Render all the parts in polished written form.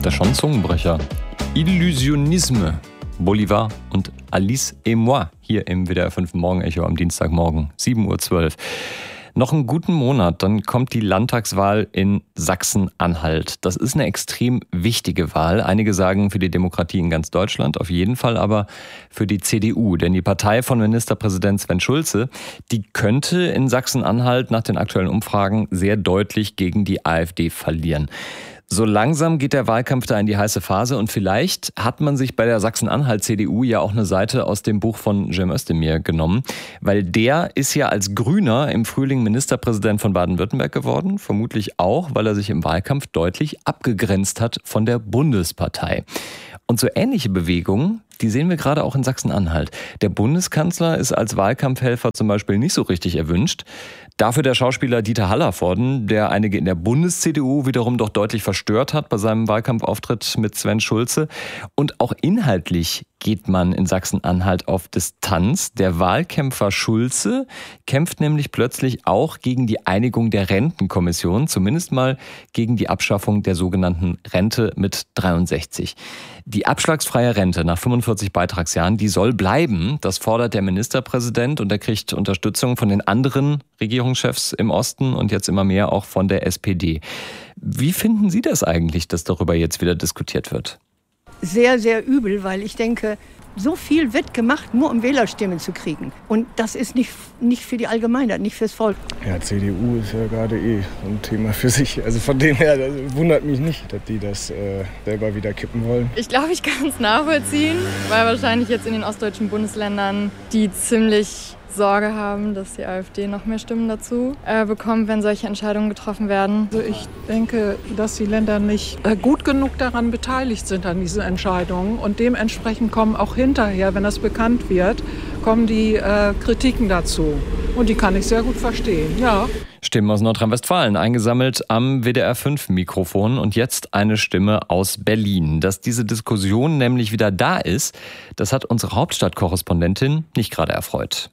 Das ist schon ein Zungenbrecher. Illusionisme. Bolivar und Alice et moi hier im WDR 5 Morgenecho am Dienstagmorgen, 7.12 Uhr. Noch einen guten Monat, dann kommt die Landtagswahl in Sachsen-Anhalt. Das ist eine extrem wichtige Wahl. Einige sagen für die Demokratie in ganz Deutschland, auf jeden Fall aber für die CDU. Denn die Partei von Ministerpräsident Sven Schulze, die könnte in Sachsen-Anhalt nach den aktuellen Umfragen sehr deutlich gegen die AfD verlieren. So langsam geht der Wahlkampf da in die heiße Phase und vielleicht hat man sich bei der Sachsen-Anhalt-CDU ja auch eine Seite aus dem Buch von Cem Özdemir genommen, weil der ist ja als Grüner im Frühling Ministerpräsident von Baden-Württemberg geworden, vermutlich auch, weil er sich im Wahlkampf deutlich abgegrenzt hat von der Bundespartei. Und so ähnliche Bewegungen, die sehen wir gerade auch in Sachsen-Anhalt. Der Bundeskanzler ist als Wahlkampfhelfer zum Beispiel nicht so richtig erwünscht. Dafür der Schauspieler Dieter Hallervorden, der einige in der Bundes-CDU wiederum doch deutlich verstört hat bei seinem Wahlkampfauftritt mit Sven Schulze. Und auch inhaltlich geht man in Sachsen-Anhalt auf Distanz. Der Wahlkämpfer Schulze kämpft nämlich plötzlich auch gegen die Einigung der Rentenkommission, zumindest mal gegen die Abschaffung der sogenannten Rente mit 63. Die abschlagsfreie Rente nach 45 Beitragsjahren, die soll bleiben. Das fordert der Ministerpräsident und er kriegt Unterstützung von den anderen Regierungschefs im Osten und jetzt immer mehr auch von der SPD. Wie finden Sie das eigentlich, dass darüber jetzt wieder diskutiert wird? Sehr, sehr übel, weil ich denke, so viel wird gemacht, nur um Wählerstimmen zu kriegen. Und das ist nicht für die Allgemeinheit, nicht fürs Volk. Ja, CDU ist ja gerade ein Thema für sich. Also von dem her, das wundert mich nicht, dass die das selber wieder kippen wollen. Ich glaube, ich kann es nachvollziehen, weil wahrscheinlich jetzt in den ostdeutschen Bundesländern die ziemlich Sorge haben, dass die AfD noch mehr Stimmen dazu bekommt, wenn solche Entscheidungen getroffen werden. Also ich denke, dass die Länder nicht gut genug daran beteiligt sind an diesen Entscheidungen und dementsprechend kommen auch hinterher, wenn das bekannt wird, kommen die Kritiken dazu. Und die kann ich sehr gut verstehen, ja. Stimmen aus Nordrhein-Westfalen eingesammelt am WDR 5 Mikrofon und jetzt eine Stimme aus Berlin. Dass diese Diskussion nämlich wieder da ist, das hat unsere Hauptstadtkorrespondentin nicht gerade erfreut.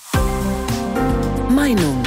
Meinung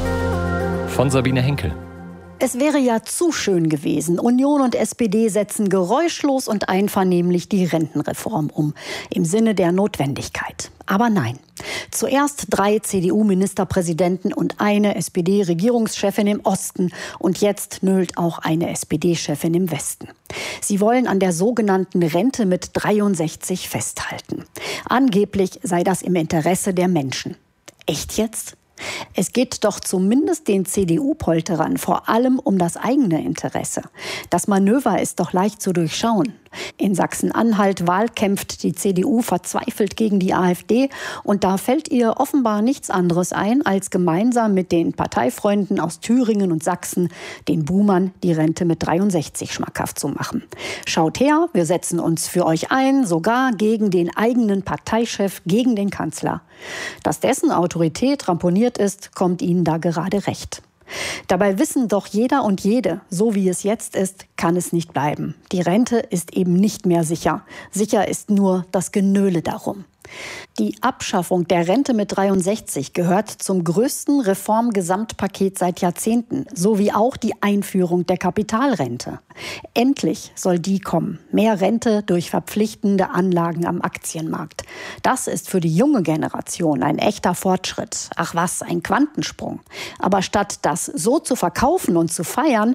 von Sabine Henkel. Es wäre ja zu schön gewesen. Union und SPD setzen geräuschlos und einvernehmlich die Rentenreform um. Im Sinne der Notwendigkeit. Aber nein. Zuerst 3 CDU-Ministerpräsidenten und eine SPD-Regierungschefin im Osten. Und jetzt nölt auch eine SPD-Chefin im Westen. Sie wollen an der sogenannten Rente mit 63 festhalten. Angeblich sei das im Interesse der Menschen. Echt jetzt? Es geht doch zumindest den CDU-Polterern vor allem um das eigene Interesse. Das Manöver ist doch leicht zu durchschauen. In Sachsen-Anhalt wahlkämpft die CDU verzweifelt gegen die AfD und da fällt ihr offenbar nichts anderes ein, als gemeinsam mit den Parteifreunden aus Thüringen und Sachsen den Boomern die Rente mit 63 schmackhaft zu machen. Schaut her, wir setzen uns für euch ein, sogar gegen den eigenen Parteichef, gegen den Kanzler. Dass dessen Autorität ramponiert ist, kommt ihnen da gerade recht. Dabei wissen doch jeder und jede, so wie es jetzt ist, kann es nicht bleiben. Die Rente ist eben nicht mehr sicher. Sicher ist nur das Genöle darum. Die Abschaffung der Rente mit 63 gehört zum größten Reformgesamtpaket seit Jahrzehnten, sowie auch die Einführung der Kapitalrente. Endlich soll die kommen. Mehr Rente durch verpflichtende Anlagen am Aktienmarkt. Das ist für die junge Generation ein echter Fortschritt. Ach was, ein Quantensprung. Aber statt das so zu verkaufen und zu feiern,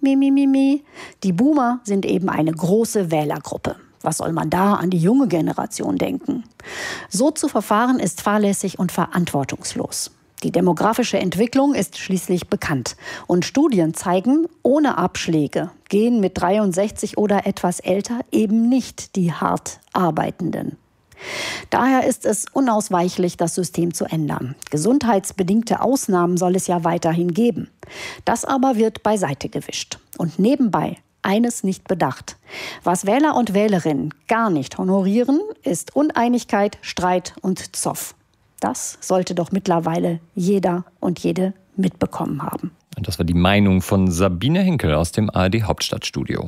die Boomer sind eben eine große Wählergruppe. Was soll man da an die junge Generation denken? So zu verfahren ist fahrlässig und verantwortungslos. Die demografische Entwicklung ist schließlich bekannt. Und Studien zeigen, ohne Abschläge gehen mit 63 oder etwas älter eben nicht die hart Arbeitenden. Daher ist es unausweichlich, das System zu ändern. Gesundheitsbedingte Ausnahmen soll es ja weiterhin geben. Das aber wird beiseite gewischt. Und nebenbei eines nicht bedacht. Was Wähler und Wählerinnen gar nicht honorieren, ist Uneinigkeit, Streit und Zoff. Das sollte doch mittlerweile jeder und jede mitbekommen haben. Und das war die Meinung von Sabine Henkel aus dem ARD Hauptstadtstudio.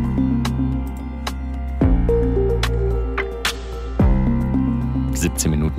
(17 Minuten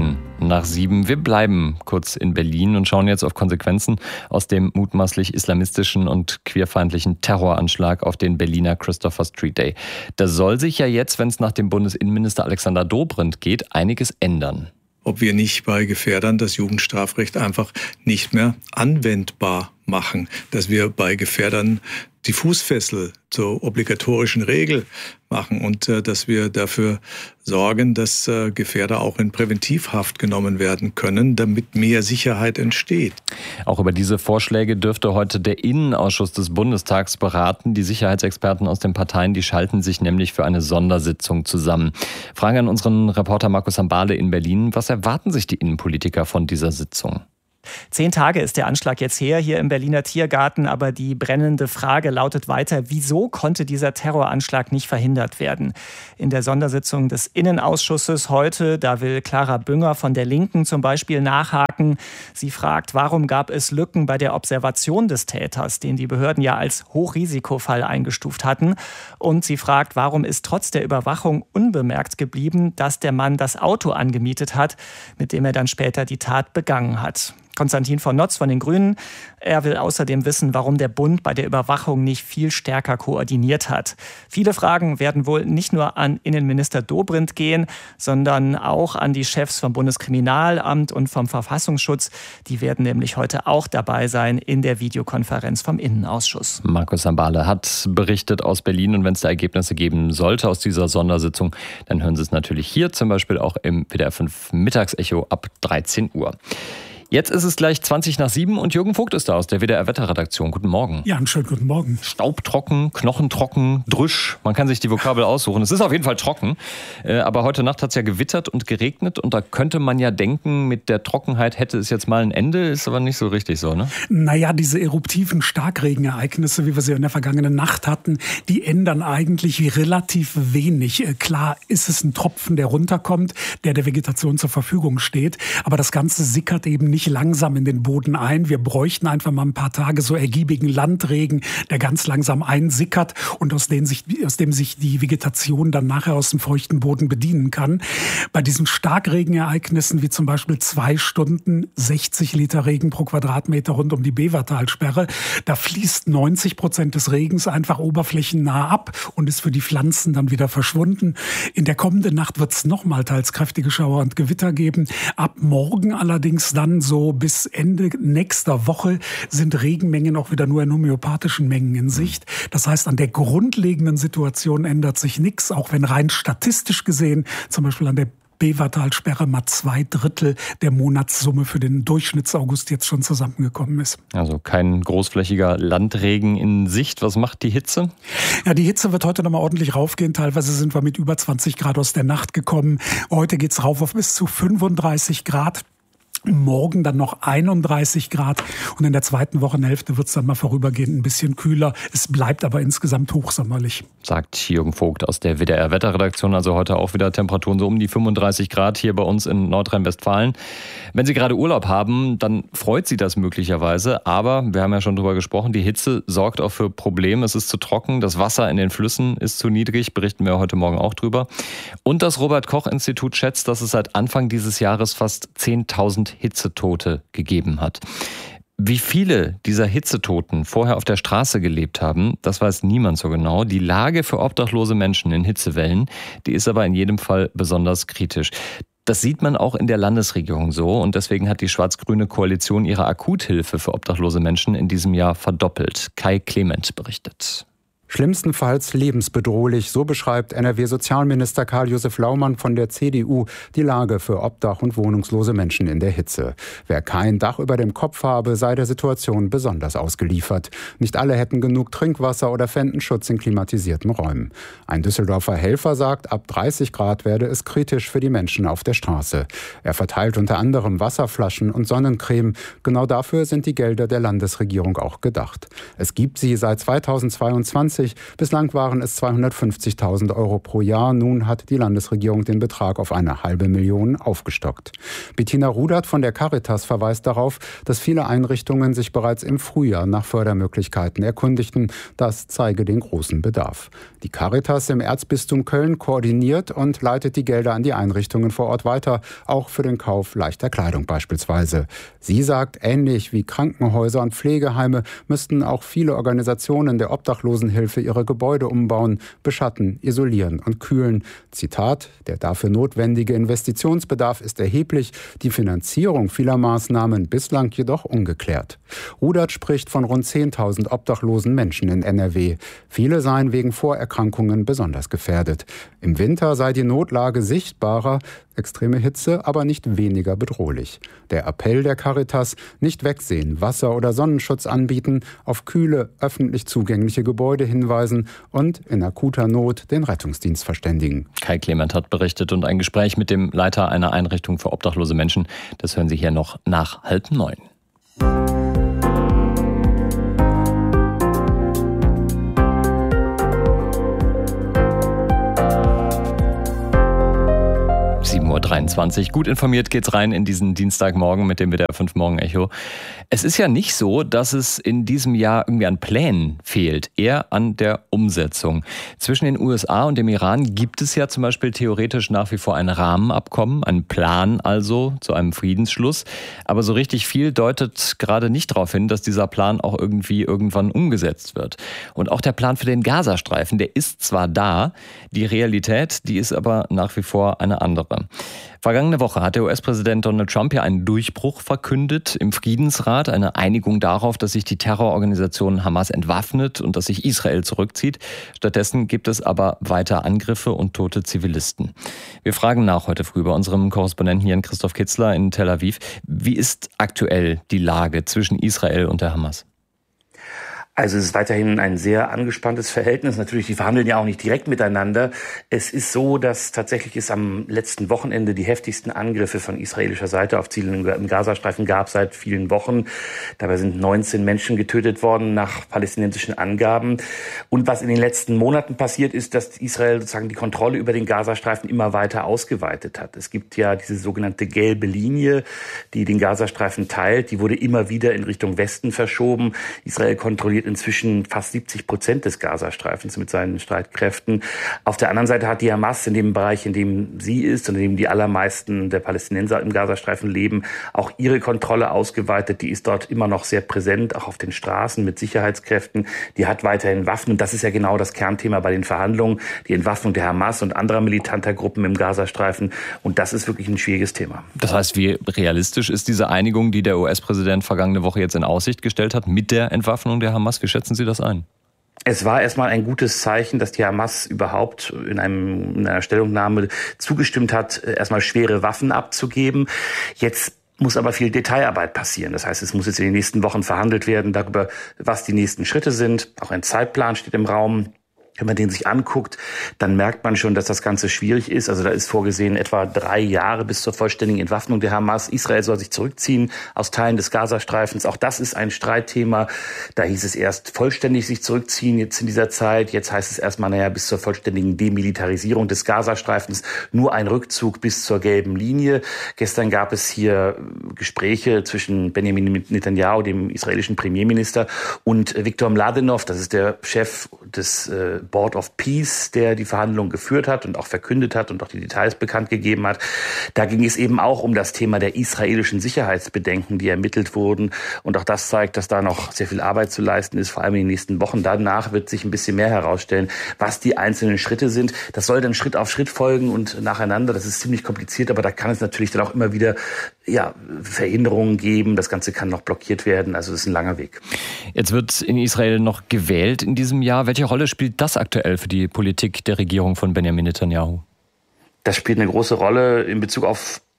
nach 7. Wir bleiben kurz in Berlin und schauen jetzt auf Konsequenzen aus dem mutmaßlich islamistischen und queerfeindlichen Terroranschlag auf den Berliner Christopher Street Day. Da soll sich ja jetzt, wenn es nach dem Bundesinnenminister Alexander Dobrindt geht, einiges ändern. Ob wir nicht bei Gefährdern das Jugendstrafrecht einfach nicht mehr anwendbar machen, dass wir bei Gefährdern die Fußfessel zur obligatorischen Regel machen und dass wir dafür sorgen, dass Gefährder auch in Präventivhaft genommen werden können, damit mehr Sicherheit entsteht. Auch über diese Vorschläge dürfte heute der Innenausschuss des Bundestags beraten. Die Sicherheitsexperten aus den Parteien, die schalten sich nämlich für eine Sondersitzung zusammen. Frage an unseren Reporter Markus Hambale in Berlin. Was erwarten sich die Innenpolitiker von dieser Sitzung? 10 Tage ist der Anschlag jetzt her hier im Berliner Tiergarten, aber die brennende Frage lautet weiter, wieso konnte dieser Terroranschlag nicht verhindert werden? In der Sondersitzung des Innenausschusses heute, da will Clara Bünger von der Linken zum Beispiel nachhaken. Sie fragt, warum gab es Lücken bei der Observation des Täters, den die Behörden ja als Hochrisikofall eingestuft hatten? Und sie fragt, warum ist trotz der Überwachung unbemerkt geblieben, dass der Mann das Auto angemietet hat, mit dem er dann später die Tat begangen hat? Konstantin von Notz von den Grünen. Er will außerdem wissen, warum der Bund bei der Überwachung nicht viel stärker koordiniert hat. Viele Fragen werden wohl nicht nur an Innenminister Dobrindt gehen, sondern auch an die Chefs vom Bundeskriminalamt und vom Verfassungsschutz. Die werden nämlich heute auch dabei sein in der Videokonferenz vom Innenausschuss. Markus Hambale hat berichtet aus Berlin und wenn es da Ergebnisse geben sollte aus dieser Sondersitzung, dann hören Sie es natürlich hier, zum Beispiel auch im WDR 5 Mittagsecho ab 13 Uhr. Jetzt ist es gleich 20 nach 7 und Jürgen Vogt ist da aus der WDR-Wetterredaktion. Guten Morgen. Ja, einen schönen guten Morgen. Staubtrocken, knochentrocken, drüsch. Man kann sich die Vokabel aussuchen. Es ist auf jeden Fall trocken. Aber heute Nacht hat es ja gewittert und geregnet. Und da könnte man ja denken, mit der Trockenheit hätte es jetzt mal ein Ende. Ist aber nicht so richtig so, ne? Naja, diese eruptiven Starkregenereignisse, wie wir sie in der vergangenen Nacht hatten, die ändern eigentlich relativ wenig. Klar ist es ein Tropfen, der runterkommt, der Vegetation zur Verfügung steht. Aber das Ganze sickert eben nicht langsam in den Boden ein. Wir bräuchten einfach mal ein paar Tage so ergiebigen Landregen, der ganz langsam einsickert und aus dem sich die Vegetation dann nachher aus dem feuchten Boden bedienen kann. Bei diesen Starkregenereignissen wie zum Beispiel 2 Stunden 60 Liter Regen pro Quadratmeter rund um die Bevertalsperre, da fließt 90% des Regens einfach oberflächennah ab und ist für die Pflanzen dann wieder verschwunden. In der kommenden Nacht wird es nochmal teils kräftige Schauer und Gewitter geben. Ab morgen allerdings dann so bis Ende nächster Woche sind Regenmengen auch wieder nur in homöopathischen Mengen in Sicht. Das heißt, an der grundlegenden Situation ändert sich nichts, auch wenn rein statistisch gesehen, zum Beispiel an der Bevertalsperre mal 2/3 der Monatssumme für den Durchschnittsaugust jetzt schon zusammengekommen ist. Also kein großflächiger Landregen in Sicht. Was macht die Hitze? Ja, die Hitze wird heute nochmal ordentlich raufgehen. Teilweise sind wir mit über 20 Grad aus der Nacht gekommen. Heute geht's rauf auf bis zu 35 Grad. Morgen dann noch 31 Grad und in der zweiten Wochenhälfte wird es dann mal vorübergehend ein bisschen kühler. Es bleibt aber insgesamt hochsommerlich. Sagt Jürgen Vogt aus der WDR-Wetterredaktion. Also heute auch wieder Temperaturen so um die 35 Grad hier bei uns in Nordrhein-Westfalen. Wenn Sie gerade Urlaub haben, dann freut Sie das möglicherweise. Aber wir haben ja schon drüber gesprochen, die Hitze sorgt auch für Probleme. Es ist zu trocken, das Wasser in den Flüssen ist zu niedrig, berichten wir heute Morgen auch drüber. Und das Robert-Koch-Institut schätzt, dass es seit Anfang dieses Jahres fast 10.000 Hitzetote gegeben hat. Wie viele dieser Hitzetoten vorher auf der Straße gelebt haben, das weiß niemand so genau. Die Lage für obdachlose Menschen in Hitzewellen, die ist aber in jedem Fall besonders kritisch. Das sieht man auch in der Landesregierung so und deswegen hat die schwarz-grüne Koalition ihre Akuthilfe für obdachlose Menschen in diesem Jahr verdoppelt. Kai Clement berichtet. Schlimmstenfalls lebensbedrohlich, so beschreibt NRW-Sozialminister Karl-Josef Laumann von der CDU die Lage für Obdach- und wohnungslose Menschen in der Hitze. Wer kein Dach über dem Kopf habe, sei der Situation besonders ausgeliefert. Nicht alle hätten genug Trinkwasser oder fänden Schutz in klimatisierten Räumen. Ein Düsseldorfer Helfer sagt, ab 30 Grad werde es kritisch für die Menschen auf der Straße. Er verteilt unter anderem Wasserflaschen und Sonnencreme. Genau dafür sind die Gelder der Landesregierung auch gedacht. Es gibt sie seit 2022 jährlich. Bislang waren es 250.000 Euro pro Jahr. Nun hat die Landesregierung den Betrag auf eine $500.000 aufgestockt. Bettina Rudert von der Caritas verweist darauf, dass viele Einrichtungen sich bereits im Frühjahr nach Fördermöglichkeiten erkundigten. Das zeige den großen Bedarf. Die Caritas im Erzbistum Köln koordiniert und leitet die Gelder an die Einrichtungen vor Ort weiter, auch für den Kauf leichter Kleidung beispielsweise. Sie sagt, ähnlich wie Krankenhäuser und Pflegeheime müssten auch viele Organisationen der Obdachlosenhilfe ihre Gebäude umbauen, beschatten, isolieren und kühlen. Zitat: Der dafür notwendige Investitionsbedarf ist erheblich, die Finanzierung vieler Maßnahmen bislang jedoch ungeklärt. Rudert spricht von rund 10.000 obdachlosen Menschen in NRW. Viele seien wegen Vorerkrankungen besonders gefährdet. Im Winter sei die Notlage sichtbarer, extreme Hitze aber nicht weniger bedrohlich. Der Appell der Caritas: nicht wegsehen, Wasser- oder Sonnenschutz anbieten, auf kühle, öffentlich zugängliche Gebäude hinweisen und in akuter Not den Rettungsdienst verständigen. Kai Clement hat berichtet und ein Gespräch mit dem Leiter einer Einrichtung für obdachlose Menschen, das hören Sie hier noch nach 8:30. 7:23 Uhr. Gut informiert geht's rein in diesen Dienstagmorgen mit dem WDR 5 Morgen Echo. Es ist ja nicht so, dass es in diesem Jahr irgendwie an Plänen fehlt, eher an der Umsetzung. Zwischen den USA und dem Iran gibt es ja zum Beispiel theoretisch nach wie vor ein Rahmenabkommen, einen Plan also zu einem Friedensschluss. Aber so richtig viel deutet gerade nicht darauf hin, dass dieser Plan auch irgendwie irgendwann umgesetzt wird. Und auch der Plan für den Gazastreifen, der ist zwar da, die Realität, die ist aber nach wie vor eine andere. Vergangene Woche hat der US-Präsident Donald Trump ja einen Durchbruch verkündet im Friedensrat, eine Einigung darauf, dass sich die Terrororganisation Hamas entwaffnet und dass sich Israel zurückzieht. Stattdessen gibt es aber weiter Angriffe und tote Zivilisten. Wir fragen nach heute früh bei unserem Korrespondenten Jan-Christoph Kitzler in Tel Aviv. Wie ist aktuell die Lage zwischen Israel und der Hamas? Also es ist weiterhin ein sehr angespanntes Verhältnis. Natürlich, die verhandeln ja auch nicht direkt miteinander. Es ist so, dass tatsächlich es am letzten Wochenende die heftigsten Angriffe von israelischer Seite auf Ziele im Gazastreifen gab seit vielen Wochen. Dabei sind 19 Menschen getötet worden nach palästinensischen Angaben. Und was in den letzten Monaten passiert ist, dass Israel sozusagen die Kontrolle über den Gazastreifen immer weiter ausgeweitet hat. Es gibt ja diese sogenannte gelbe Linie, die den Gazastreifen teilt. Die wurde immer wieder in Richtung Westen verschoben. Israel kontrolliert inzwischen fast 70% des Gazastreifens mit seinen Streitkräften. Auf der anderen Seite hat die Hamas in dem Bereich, in dem sie ist und in dem die allermeisten der Palästinenser im Gazastreifen leben, auch ihre Kontrolle ausgeweitet. Die ist dort immer noch sehr präsent, auch auf den Straßen mit Sicherheitskräften. Die hat weiterhin Waffen. Und das ist ja genau das Kernthema bei den Verhandlungen, die Entwaffnung der Hamas und anderer militanter Gruppen im Gazastreifen. Und das ist wirklich ein schwieriges Thema. Das heißt, wie realistisch ist diese Einigung, die der US-Präsident vergangene Woche jetzt in Aussicht gestellt hat mit der Entwaffnung der Hamas? Wie schätzen Sie das ein? Es war erstmal ein gutes Zeichen, dass die Hamas überhaupt in einer Stellungnahme zugestimmt hat, erstmal schwere Waffen abzugeben. Jetzt muss aber viel Detailarbeit passieren. Das heißt, es muss jetzt in den nächsten Wochen verhandelt werden darüber, was die nächsten Schritte sind. Auch ein Zeitplan steht im Raum. Wenn man den sich anguckt, dann merkt man schon, dass das Ganze schwierig ist. Also da ist vorgesehen etwa 3 Jahre bis zur vollständigen Entwaffnung der Hamas. Israel soll sich zurückziehen aus Teilen des Gazastreifens. Auch das ist ein Streitthema. Da hieß es erst vollständig sich zurückziehen jetzt in dieser Zeit. Jetzt heißt es erstmal, bis zur vollständigen Demilitarisierung des Gazastreifens. Nur ein Rückzug bis zur gelben Linie. Gestern gab es hier Gespräche zwischen Benjamin Netanyahu, dem israelischen Premierminister, und Viktor Mladenov, das ist der Chef des Board of Peace, der die Verhandlungen geführt hat und auch verkündet hat und auch die Details bekannt gegeben hat. Da ging es eben auch um das Thema der israelischen Sicherheitsbedenken, die ermittelt wurden. Und auch das zeigt, dass da noch sehr viel Arbeit zu leisten ist, vor allem in den nächsten Wochen. Danach wird sich ein bisschen mehr herausstellen, was die einzelnen Schritte sind. Das soll dann Schritt auf Schritt folgen und nacheinander. Das ist ziemlich kompliziert, aber da kann es natürlich dann auch immer wieder Verhinderungen geben. Das Ganze kann noch blockiert werden. Also das ist ein langer Weg. Jetzt wird in Israel noch gewählt in diesem Jahr. Welche Rolle spielt das aktuell für die Politik der Regierung von Benjamin Netanyahu? Das spielt eine große Rolle in Bezug auf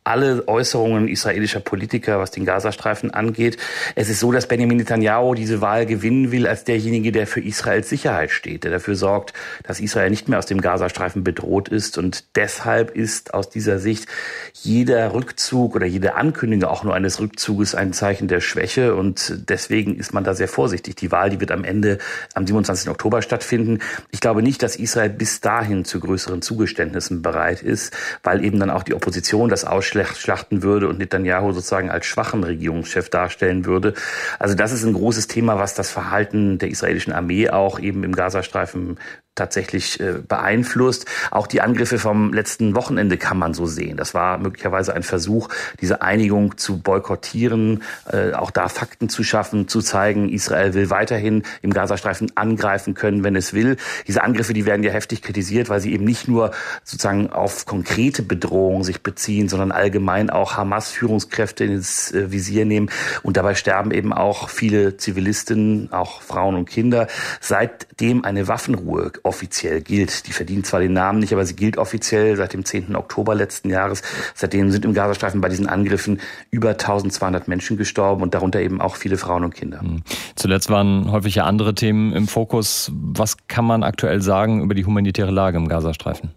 alle Äußerungen israelischer Politiker, was den Gazastreifen angeht. Es ist so, dass Benjamin Netanyahu diese Wahl gewinnen will als derjenige, der für Israels Sicherheit steht, der dafür sorgt, dass Israel nicht mehr aus dem Gazastreifen bedroht ist. Und deshalb ist aus dieser Sicht jeder Rückzug oder jede Ankündigung auch nur eines Rückzuges ein Zeichen der Schwäche. Und deswegen ist man da sehr vorsichtig. Die Wahl, die wird am Ende am 27. Oktober stattfinden. Ich glaube nicht, dass Israel bis dahin zu größeren Zugeständnissen bereit ist, weil eben dann auch die Opposition das ausschlachten würde und Netanyahu sozusagen als schwachen Regierungschef darstellen würde. Also das ist ein großes Thema, was das Verhalten der israelischen Armee auch eben im Gazastreifen tatsächlich beeinflusst. Auch die Angriffe vom letzten Wochenende kann man so sehen. Das war möglicherweise ein Versuch, diese Einigung zu boykottieren, auch da Fakten zu schaffen, zu zeigen, Israel will weiterhin im Gazastreifen angreifen können, wenn es will. Diese Angriffe, die werden ja heftig kritisiert, weil sie eben nicht nur sozusagen auf konkrete Bedrohungen sich beziehen, sondern allgemein auch Hamas-Führungskräfte ins Visier nehmen. Und dabei sterben eben auch viele Zivilisten, auch Frauen und Kinder. Seitdem eine Waffenruhe offiziell gilt. Die verdient zwar den Namen nicht, aber sie gilt offiziell seit dem 10. Oktober letzten Jahres. Seitdem sind im Gazastreifen bei diesen Angriffen über 1200 Menschen gestorben und darunter eben auch viele Frauen und Kinder. Zuletzt waren häufig ja andere Themen im Fokus. Was kann man aktuell sagen über die humanitäre Lage im Gazastreifen?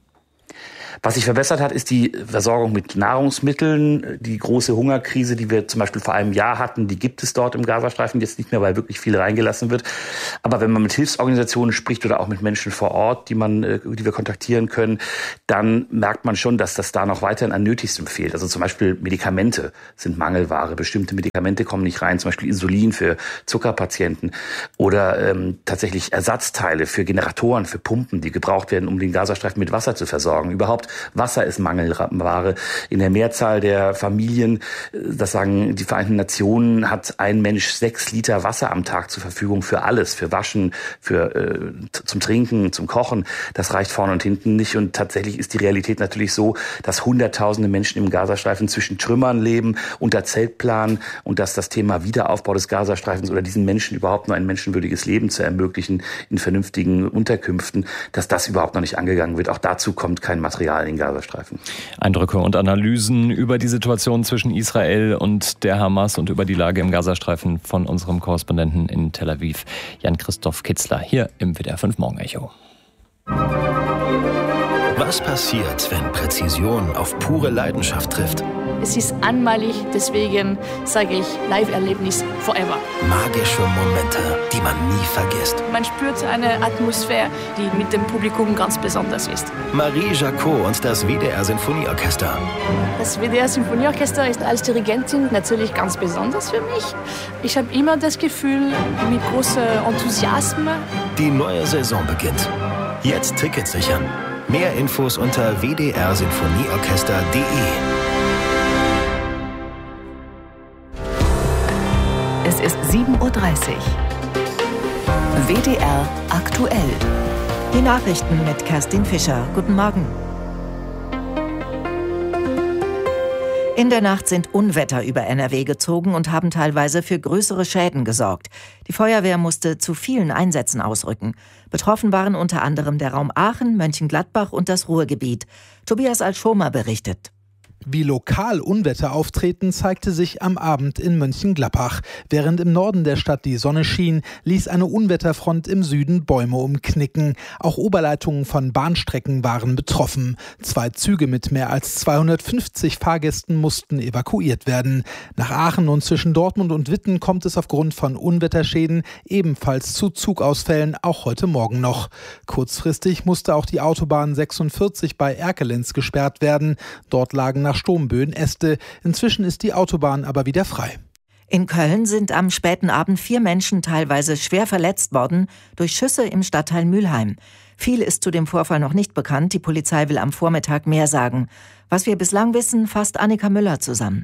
Was sich verbessert hat, ist die Versorgung mit Nahrungsmitteln. Die große Hungerkrise, die wir zum Beispiel vor einem Jahr hatten, die gibt es dort im Gazastreifen jetzt nicht mehr, weil wirklich viel reingelassen wird. Aber wenn man mit Hilfsorganisationen spricht oder auch mit Menschen vor Ort, die wir kontaktieren können, dann merkt man schon, dass das da noch weiterhin an Nötigstem fehlt. Also zum Beispiel Medikamente sind Mangelware. Bestimmte Medikamente kommen nicht rein, zum Beispiel Insulin für Zuckerpatienten oder tatsächlich Ersatzteile für Generatoren, für Pumpen, die gebraucht werden, um den Gazastreifen mit Wasser zu versorgen. Überhaupt Wasser ist Mangelware. In der Mehrzahl der Familien, das sagen die Vereinten Nationen, hat ein Mensch 6 Liter Wasser am Tag zur Verfügung für alles, für Waschen, zum Trinken, zum Kochen. Das reicht vorne und hinten nicht. Und tatsächlich ist die Realität natürlich so, dass Hunderttausende Menschen im Gazastreifen zwischen Trümmern leben, unter Zeltplan, und dass das Thema Wiederaufbau des Gazastreifens oder diesen Menschen überhaupt nur ein menschenwürdiges Leben zu ermöglichen in vernünftigen Unterkünften, dass das überhaupt noch nicht angegangen wird. Auch dazu kommt kein Material in den Gazastreifen. Eindrücke und Analysen über die Situation zwischen Israel und der Hamas und über die Lage im Gazastreifen von unserem Korrespondenten in Tel Aviv, Jan-Christoph Kitzler, hier im WDR 5 Morgen-Echo. Was passiert, wenn Präzision auf pure Leidenschaft trifft? Es ist einmalig, deswegen sage ich Live-Erlebnis forever. Magische Momente, die man nie vergisst. Man spürt eine Atmosphäre, die mit dem Publikum ganz besonders ist. Marie Jacot und das WDR Sinfonieorchester. Das WDR Sinfonieorchester ist als Dirigentin natürlich ganz besonders für mich. Ich habe immer das Gefühl, mit großem Enthusiasmus. Die neue Saison beginnt. Jetzt Tickets sichern. Mehr Infos unter wdrsinfonieorchester.de. Es ist 7:30 Uhr. WDR aktuell. Die Nachrichten mit Kerstin Fischer. Guten Morgen. In der Nacht sind Unwetter über NRW gezogen und haben teilweise für größere Schäden gesorgt. Die Feuerwehr musste zu vielen Einsätzen ausrücken. Betroffen waren unter anderem der Raum Aachen, Mönchengladbach und das Ruhrgebiet. Tobias Alschomer berichtet. Wie lokal Unwetter auftreten, zeigte sich am Abend in Mönchengladbach. Während im Norden der Stadt die Sonne schien, ließ eine Unwetterfront im Süden Bäume umknicken. Auch Oberleitungen von Bahnstrecken waren betroffen. 2 Züge mit mehr als 250 Fahrgästen mussten evakuiert werden. Nach Aachen und zwischen Dortmund und Witten kommt es aufgrund von Unwetterschäden ebenfalls zu Zugausfällen, auch heute Morgen noch. Kurzfristig musste auch die Autobahn 46 bei Erkelenz gesperrt werden. Dort lagen nach Sturmböen Äste. Inzwischen ist die Autobahn aber wieder frei. In Köln sind am späten Abend 4 Menschen teilweise schwer verletzt worden durch Schüsse im Stadtteil Mülheim. Viel ist zu dem Vorfall noch nicht bekannt. Die Polizei will am Vormittag mehr sagen. Was wir bislang wissen, fasst Annika Müller zusammen.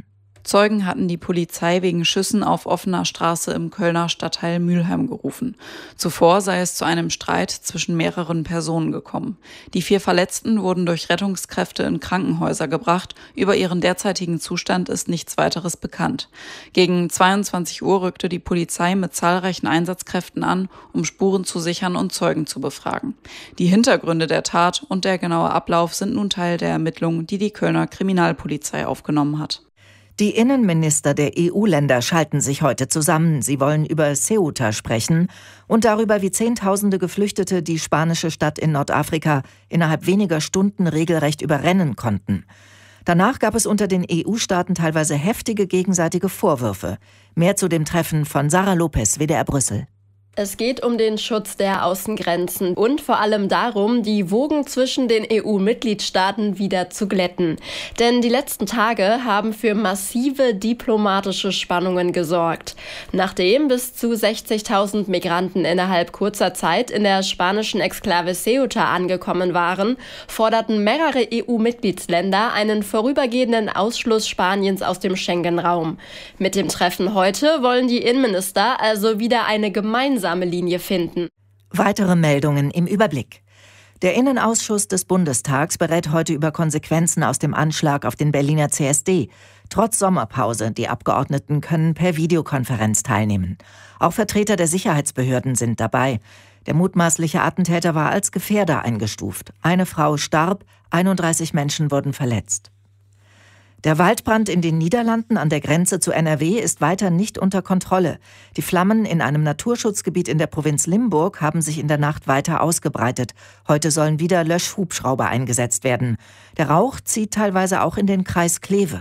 Zeugen hatten die Polizei wegen Schüssen auf offener Straße im Kölner Stadtteil Mülheim gerufen. Zuvor sei es zu einem Streit zwischen mehreren Personen gekommen. Die 4 Verletzten wurden durch Rettungskräfte in Krankenhäuser gebracht. Über ihren derzeitigen Zustand ist nichts weiteres bekannt. Gegen 22 Uhr rückte die Polizei mit zahlreichen Einsatzkräften an, um Spuren zu sichern und Zeugen zu befragen. Die Hintergründe der Tat und der genaue Ablauf sind nun Teil der Ermittlungen, die die Kölner Kriminalpolizei aufgenommen hat. Die Innenminister der EU-Länder schalten sich heute zusammen. Sie wollen über Ceuta sprechen und darüber, wie Zehntausende Geflüchtete die spanische Stadt in Nordafrika innerhalb weniger Stunden regelrecht überrennen konnten. Danach gab es unter den EU-Staaten teilweise heftige gegenseitige Vorwürfe. Mehr zu dem Treffen von Sarah Lopez, WDR Brüssel. Es geht um den Schutz der Außengrenzen und vor allem darum, die Wogen zwischen den EU-Mitgliedstaaten wieder zu glätten. Denn die letzten Tage haben für massive diplomatische Spannungen gesorgt. Nachdem bis zu 60.000 Migranten innerhalb kurzer Zeit in der spanischen Exklave Ceuta angekommen waren, forderten mehrere EU-Mitgliedsländer einen vorübergehenden Ausschluss Spaniens aus dem Schengen-Raum. Mit dem Treffen heute wollen die Innenminister also wieder eine gemeinsame Linie finden. Weitere Meldungen im Überblick. Der Innenausschuss des Bundestags berät heute über Konsequenzen aus dem Anschlag auf den Berliner CSD. Trotz Sommerpause, die Abgeordneten können per Videokonferenz teilnehmen. Auch Vertreter der Sicherheitsbehörden sind dabei. Der mutmaßliche Attentäter war als Gefährder eingestuft. Eine Frau starb, 31 Menschen wurden verletzt. Der Waldbrand in den Niederlanden an der Grenze zu NRW ist weiter nicht unter Kontrolle. Die Flammen in einem Naturschutzgebiet in der Provinz Limburg haben sich in der Nacht weiter ausgebreitet. Heute sollen wieder Löschhubschrauber eingesetzt werden. Der Rauch zieht teilweise auch in den Kreis Kleve.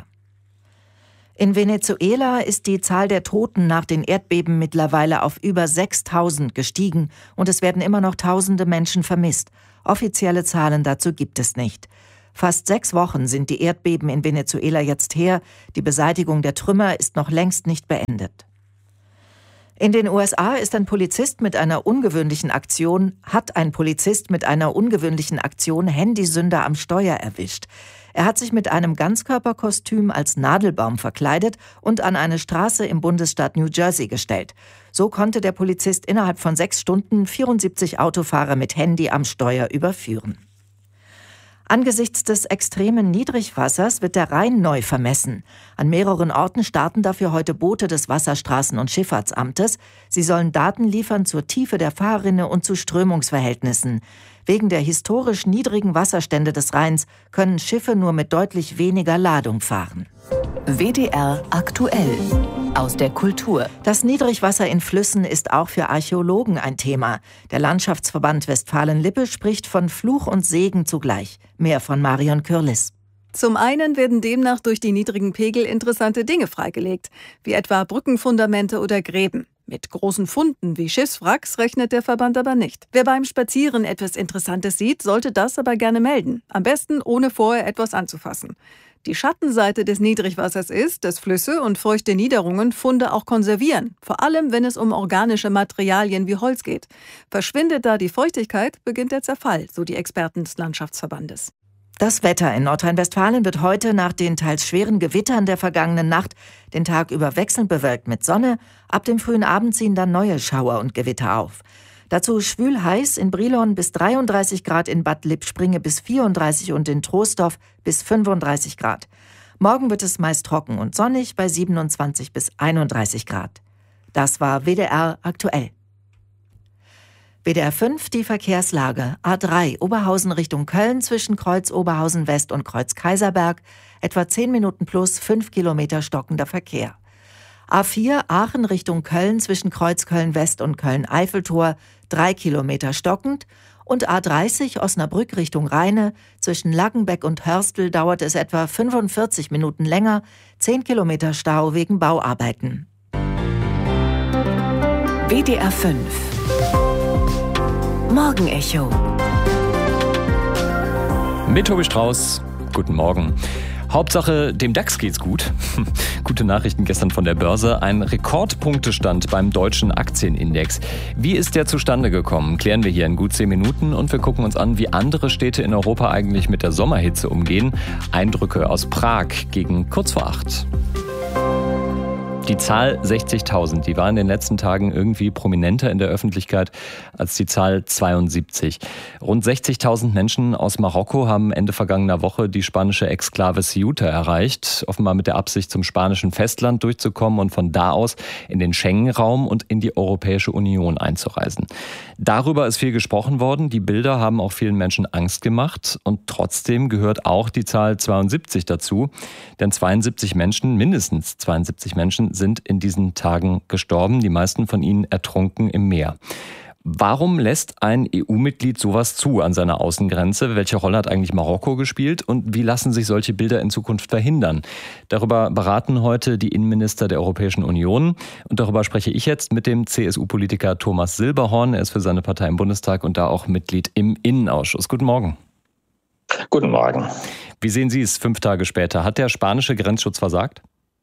In Venezuela ist die Zahl der Toten nach den Erdbeben mittlerweile auf über 6.000 gestiegen und es werden immer noch Tausende Menschen vermisst. Offizielle Zahlen dazu gibt es nicht. Fast 6 Wochen sind die Erdbeben in Venezuela jetzt her. Die Beseitigung der Trümmer ist noch längst nicht beendet. In den USA hat ein Polizist mit einer ungewöhnlichen Aktion Handysünder am Steuer erwischt. Er hat sich mit einem Ganzkörperkostüm als Nadelbaum verkleidet und an eine Straße im Bundesstaat New Jersey gestellt. So konnte der Polizist innerhalb von 6 Stunden 74 Autofahrer mit Handy am Steuer überführen. Angesichts des extremen Niedrigwassers wird der Rhein neu vermessen. An mehreren Orten starten dafür heute Boote des Wasserstraßen- und Schifffahrtsamtes. Sie sollen Daten liefern zur Tiefe der Fahrrinne und zu Strömungsverhältnissen. Wegen der historisch niedrigen Wasserstände des Rheins können Schiffe nur mit deutlich weniger Ladung fahren. WDR aktuell aus der Kultur. Das Niedrigwasser in Flüssen ist auch für Archäologen ein Thema. Der Landschaftsverband Westfalen-Lippe spricht von Fluch und Segen zugleich. Mehr von Marion Kürlis. Zum einen werden demnach durch die niedrigen Pegel interessante Dinge freigelegt, wie etwa Brückenfundamente oder Gräben. Mit großen Funden wie Schiffswracks rechnet der Verband aber nicht. Wer beim Spazieren etwas Interessantes sieht, sollte das aber gerne melden. Am besten, ohne vorher etwas anzufassen. Die Schattenseite des Niedrigwassers ist, dass Flüsse und feuchte Niederungen Funde auch konservieren, vor allem wenn es um organische Materialien wie Holz geht. Verschwindet da die Feuchtigkeit, beginnt der Zerfall, so die Experten des Landschaftsverbandes. Das Wetter in Nordrhein-Westfalen wird heute nach den teils schweren Gewittern der vergangenen Nacht den Tag über wechselnd bewölkt mit Sonne. Ab dem frühen Abend ziehen dann neue Schauer und Gewitter auf. Dazu schwül heiß in Brilon bis 33 Grad, in Bad Lippspringe bis 34 und in Troisdorf bis 35 Grad. Morgen wird es meist trocken und sonnig bei 27 bis 31 Grad. Das war WDR aktuell. WDR 5, die Verkehrslage. A3 Oberhausen Richtung Köln zwischen Kreuz Oberhausen West und Kreuz Kaiserberg. Etwa 10 Minuten plus 5 Kilometer stockender Verkehr. A4 Aachen Richtung Köln zwischen Kreuz Köln West und Köln Eiffeltor 3 Kilometer stockend. Und A30 Osnabrück Richtung Rheine zwischen Laggenbeck und Hörstel dauert es etwa 45 Minuten länger. 10 Kilometer Stau wegen Bauarbeiten. WDR 5 Morgenecho Mit Tobi Strauß. Guten Morgen. Hauptsache, dem DAX geht's gut. Gute Nachrichten gestern von der Börse. Ein Rekordpunktestand beim deutschen Aktienindex. Wie ist der zustande gekommen? Klären wir hier in gut 10 Minuten und wir gucken uns an, wie andere Städte in Europa eigentlich mit der Sommerhitze umgehen. Eindrücke aus Prag gegen kurz vor 8. Die Zahl 60.000, die war in den letzten Tagen irgendwie prominenter in der Öffentlichkeit als die Zahl 72. Rund 60.000 Menschen aus Marokko haben Ende vergangener Woche die spanische Exklave Ceuta erreicht, offenbar mit der Absicht, zum spanischen Festland durchzukommen und von da aus in den Schengen-Raum und in die Europäische Union einzureisen. Darüber ist viel gesprochen worden. Die Bilder haben auch vielen Menschen Angst gemacht. Und trotzdem gehört auch die Zahl 72 dazu. Denn mindestens 72 Menschen sind in diesen Tagen gestorben. Die meisten von ihnen ertrunken im Meer. Warum lässt ein EU-Mitglied sowas zu an seiner Außengrenze? Welche Rolle hat eigentlich Marokko gespielt? Und wie lassen sich solche Bilder in Zukunft verhindern? Darüber beraten heute die Innenminister der Europäischen Union. Und darüber spreche ich jetzt mit dem CSU-Politiker Thomas Silberhorn. Er ist für seine Partei im Bundestag und da auch Mitglied im Innenausschuss. Guten Morgen. Guten Morgen. Wie sehen Sie es 5 Tage später? Hat der spanische Grenzschutz versagt?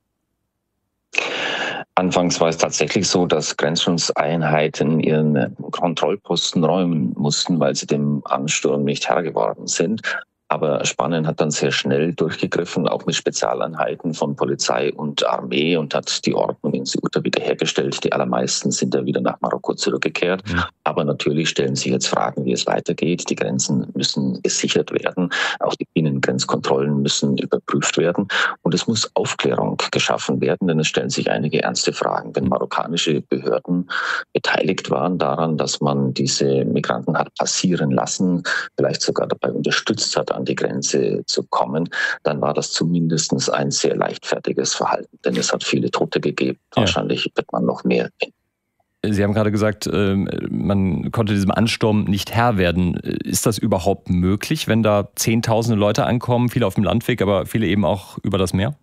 Anfangs war es tatsächlich so, dass Grenzschutzeinheiten ihren Kontrollposten räumen mussten, weil sie dem Ansturm nicht Herr geworden sind. Aber Spanien hat dann sehr schnell durchgegriffen, auch mit Spezialeinheiten von Polizei und Armee, und hat die Ordnung in Ceuta wiederhergestellt. Die allermeisten sind ja wieder nach Marokko zurückgekehrt. Ja. Aber natürlich stellen sich jetzt Fragen, wie es weitergeht. Die Grenzen müssen gesichert werden. Auch die Binnengrenzkontrollen müssen überprüft werden. Und es muss Aufklärung geschaffen werden, denn es stellen sich einige ernste Fragen. Wenn marokkanische Behörden beteiligt waren daran, dass man diese Migranten hat passieren lassen, vielleicht sogar dabei unterstützt hat, an die Grenze zu kommen, dann war das zumindest ein sehr leichtfertiges Verhalten. Denn es hat viele Tote gegeben. Ja. Wahrscheinlich wird man noch mehr finden. Sie haben gerade gesagt, man konnte diesem Ansturm nicht Herr werden. Ist das überhaupt möglich, wenn da Zehntausende Leute ankommen, viele auf dem Landweg, aber viele eben auch über das Meer?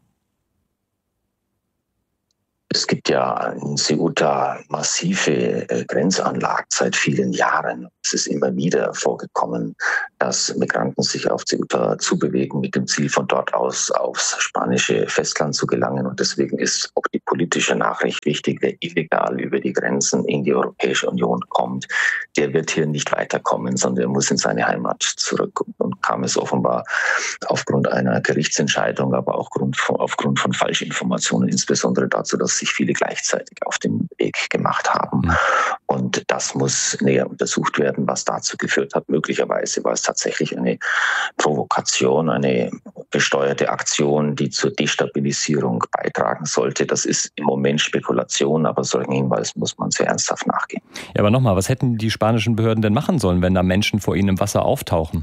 Es gibt ja in Ceuta massive Grenzanlagen seit vielen Jahren. Es ist immer wieder vorgekommen, dass Migranten sich auf Ceuta zubewegen mit dem Ziel, von dort aus aufs spanische Festland zu gelangen. Und deswegen ist auch die politische Nachricht wichtig. Wer illegal über die Grenzen in die Europäische Union kommt, der wird hier nicht weiterkommen, sondern er muss in seine Heimat zurück. Und kam es offenbar aufgrund einer Gerichtsentscheidung, aber auch aufgrund von Falschinformationen, insbesondere dazu, dass sich viele gleichzeitig auf den Weg gemacht haben. Und das muss näher untersucht werden, was dazu geführt hat. Möglicherweise war es tatsächlich eine Provokation, eine gesteuerte Aktion, die zur Destabilisierung beitragen sollte. Das ist im Moment Spekulation, aber solchen Hinweisen muss man sehr ernsthaft nachgehen. Ja, aber nochmal, was hätten die spanischen Behörden denn machen sollen, wenn da Menschen vor ihnen im Wasser auftauchen?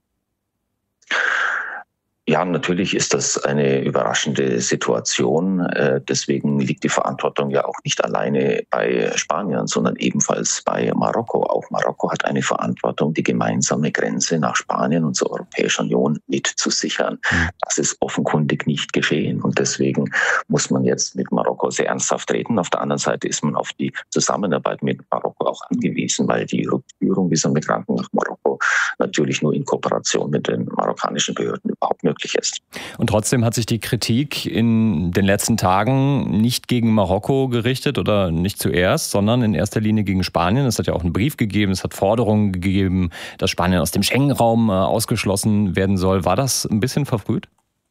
Ja, natürlich ist das eine überraschende Situation. Deswegen liegt die Verantwortung ja auch nicht alleine bei Spaniern, sondern ebenfalls bei Marokko. Auch Marokko hat eine Verantwortung, die gemeinsame Grenze nach Spanien und zur Europäischen Union mitzusichern. Das ist offenkundig nicht geschehen. Und deswegen muss man jetzt mit Marokko sehr ernsthaft reden. Auf der anderen Seite ist man auf die Zusammenarbeit mit Marokko auch angewiesen, weil die Rückführung dieser Migranten nach Marokko natürlich nur in Kooperation mit den marokkanischen Behörden überhaupt möglich ist. Und trotzdem hat sich die Kritik in den letzten Tagen nicht gegen Marokko gerichtet oder nicht zuerst, sondern in erster Linie gegen Spanien. Es hat ja auch einen Brief gegeben, es hat Forderungen gegeben, dass Spanien aus dem Schengen-Raum ausgeschlossen werden soll. War das ein bisschen verfrüht?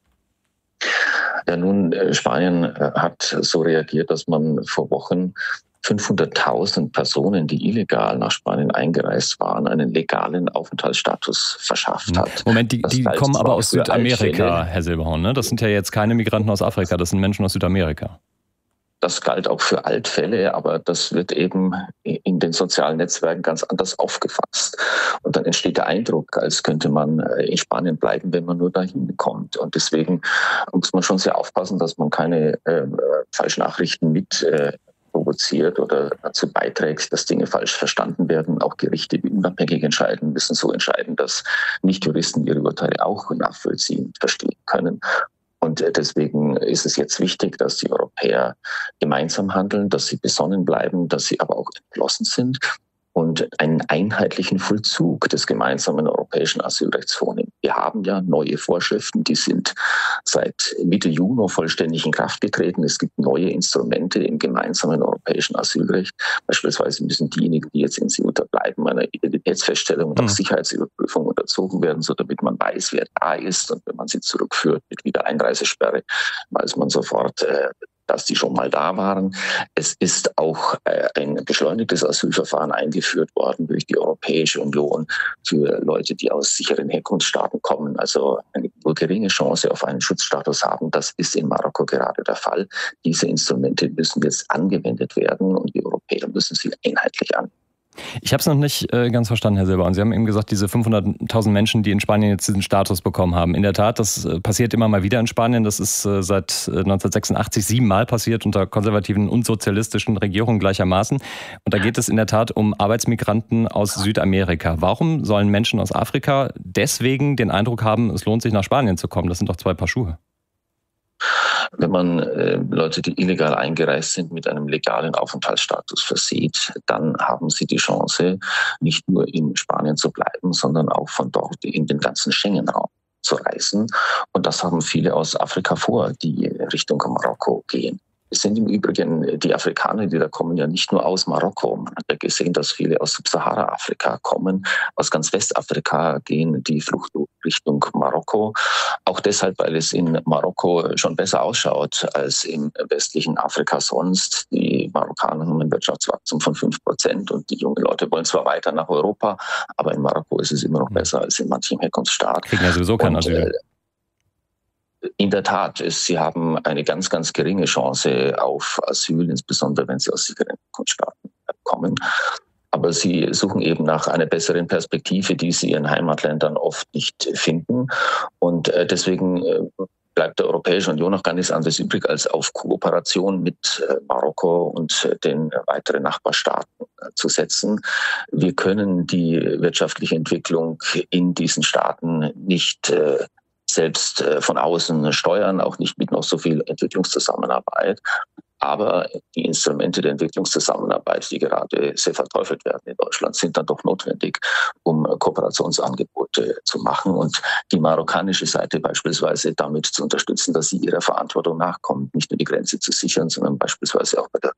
Ja, nun, Spanien hat so reagiert, dass man vor Wochen 500.000 Personen, die illegal nach Spanien eingereist waren, einen legalen Aufenthaltsstatus verschafft hat. Moment, die kommen aber aus Südamerika, Herr Silberhorn, ne? Das sind ja jetzt keine Migranten aus Afrika, das sind Menschen aus Südamerika. Das galt auch für Altfälle, aber das wird eben in den sozialen Netzwerken ganz anders aufgefasst. Und dann entsteht der Eindruck, als könnte man in Spanien bleiben, wenn man nur dahin kommt. Und deswegen muss man schon sehr aufpassen, dass man keine Falschnachrichten mit provoziert oder dazu beiträgt, dass Dinge falsch verstanden werden. Auch Gerichte, die unabhängig entscheiden, müssen so entscheiden, dass Nicht-Juristen ihre Urteile auch nachvollziehen und verstehen können. Und deswegen ist es jetzt wichtig, dass die Europäer gemeinsam handeln, dass sie besonnen bleiben, dass sie aber auch entschlossen sind und einen einheitlichen Vollzug des gemeinsamen europäischen Asylrechts vornehmen. Wir haben ja neue Vorschriften, die sind seit Mitte Juni vollständig in Kraft getreten. Es gibt neue Instrumente im gemeinsamen europäischen Asylrecht. Beispielsweise müssen diejenigen, die jetzt in Ceuta bleiben, einer Identitätsfeststellung und auch Sicherheitsüberprüfung unterzogen werden, so damit man weiß, wer da ist. Und wenn man sie zurückführt mit Wiedereinreisesperre, weiß man sofort, dass die schon mal da waren. Es ist auch ein beschleunigtes Asylverfahren eingeführt worden durch die Europäische Union für Leute, die aus sicheren Herkunftsstaaten kommen, also eine nur geringe Chance auf einen Schutzstatus haben. Das ist in Marokko gerade der Fall. Diese Instrumente müssen jetzt angewendet werden und die Europäer müssen sie einheitlich anwenden. Ich habe es noch nicht ganz verstanden, Herr Silber. Und Sie haben eben gesagt, diese 500.000 Menschen, die in Spanien jetzt diesen Status bekommen haben. In der Tat, das passiert immer mal wieder in Spanien. Das ist seit 1986 7-mal passiert unter konservativen und sozialistischen Regierungen gleichermaßen. Und da geht es in der Tat um Arbeitsmigranten aus Südamerika. Warum sollen Menschen aus Afrika deswegen den Eindruck haben, es lohnt sich nach Spanien zu kommen? Das sind doch 2 Paar Schuhe. Wenn man Leute, die illegal eingereist sind, mit einem legalen Aufenthaltsstatus versieht, dann haben sie die Chance, nicht nur in Spanien zu bleiben, sondern auch von dort in den ganzen Schengen-Raum zu reisen. Und das haben viele aus Afrika vor, die Richtung Marokko gehen. Es sind im Übrigen die Afrikaner, die da kommen, ja nicht nur aus Marokko. Man hat ja gesehen, dass viele aus Subsahara-Afrika kommen. Aus ganz Westafrika gehen die Flucht Richtung Marokko. Auch deshalb, weil es in Marokko schon besser ausschaut als im westlichen Afrika sonst. Die Marokkaner haben ein Wirtschaftswachstum von 5% und die jungen Leute wollen zwar weiter nach Europa, aber in Marokko ist es immer noch besser als in manchem Herkunftsstaat. Kriegen ja sowieso kein Asyl. In der Tat, sie haben eine ganz, ganz geringe Chance auf Asyl, insbesondere wenn sie aus sicheren Herkunftsstaaten kommen. Aber sie suchen eben nach einer besseren Perspektive, die sie in Heimatländern oft nicht finden. Und deswegen bleibt der Europäischen Union noch gar nichts anderes übrig, als auf Kooperation mit Marokko und den weiteren Nachbarstaaten zu setzen. Wir können die wirtschaftliche Entwicklung in diesen Staaten nicht selbst von außen steuern, auch nicht mit noch so viel Entwicklungszusammenarbeit. Aber die Instrumente der Entwicklungszusammenarbeit, die gerade sehr verteufelt werden in Deutschland, sind dann doch notwendig, um Kooperationsangebote zu machen und die marokkanische Seite beispielsweise damit zu unterstützen, dass sie ihrer Verantwortung nachkommt, nicht nur die Grenze zu sichern, sondern beispielsweise auch bei der